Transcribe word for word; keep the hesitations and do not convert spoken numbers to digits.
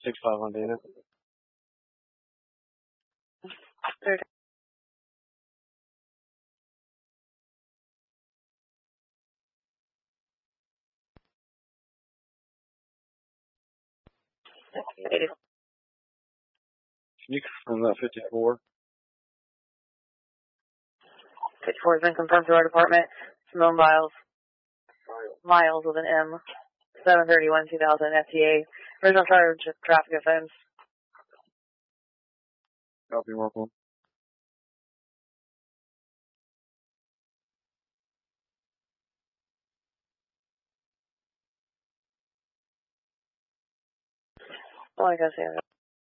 six five on data. Third. eighty. Can you confirm that fifty-four? fifty-four has been confirmed to our department. Simone Miles. Miles with an M. seven thirty-one two thousand F T A. Original charge of traffic offense. Copy, Marple. All I gotta say.